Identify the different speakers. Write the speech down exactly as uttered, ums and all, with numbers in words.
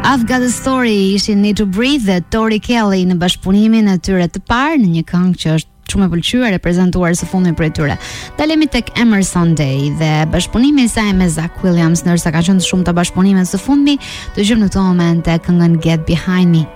Speaker 1: I've Got a Story ishin Need to Breathe dhe Tori Kelly në bashkëpunimin e tyre të parë në një këngë që është shumë e pëlqyer e prezantuar së fundi për tyre. Dalemi tek Emerson Day dhe bashkëpunimi i saj me Zach Williams, ndërsa ka qenë shumë të bashkëpunime së fundmi, dëgjojmë në këtë moment këngën Get Behind Me.